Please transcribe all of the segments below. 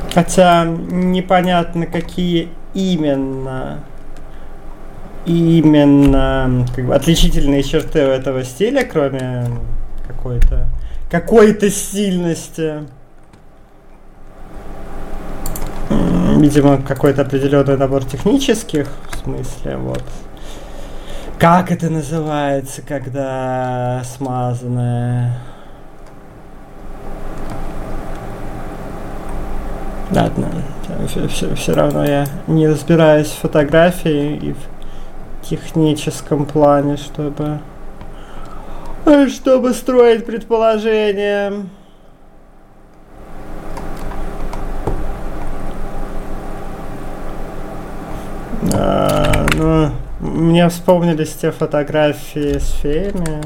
Хотя непонятно, какие именно как бы, отличительные черты у этого стиля, кроме какой-то стильности. Видимо, какой-то определенный набор технических, в смысле, вот. Как это называется, когда смазанное? Ладно, все равно я не разбираюсь в фотографии и в техническом плане, чтобы строить предположения. Ну, мне вспомнились те фотографии с феями.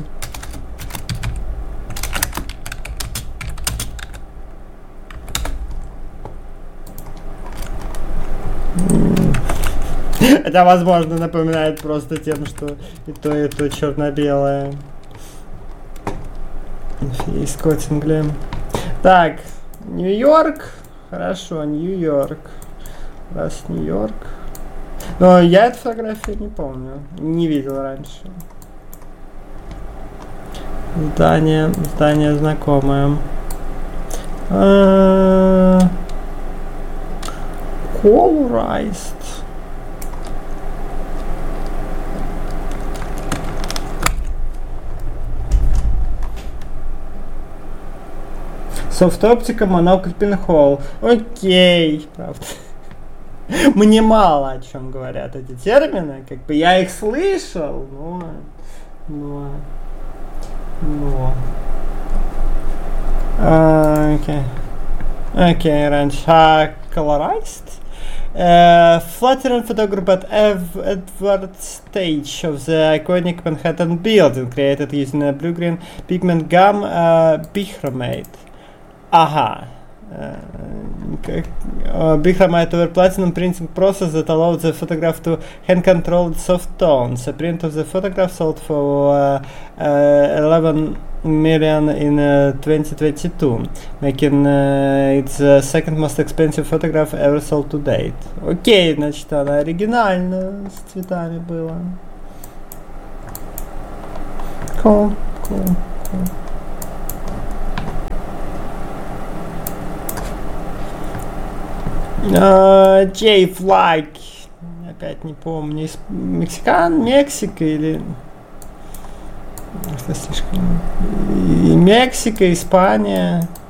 Это, возможно, напоминает просто тем, что и то черно-белое. Феи с Коттинглем. Так, Нью-Йорк. Хорошо, Нью-Йорк. Раз Нью-Йорк. Но я эту фотографию не помню. Не видел раньше. Здание знакомое. Polarized. Софт-оптика, монокль, пинхол. Окей, правда. Мне мало о чем говорят эти термины. Как бы я их слышал, но. Окей, раньше. Colorized? Flattering photograph at Edward stage of the iconic Manhattan building, created using a blue-green pigment gum bichromate. Ага. Bichromate over platinum printing process that allowed the photograph to hand-controlled soft tones. A print of the photograph sold for 11 million in 2022, making it the second most expensive photograph ever sold to date. Окей, значит, она оригинально с цветами была. Cool. Джей Флаг. Опять не помню. Мексика или... Что слишком... Мексика, Испания.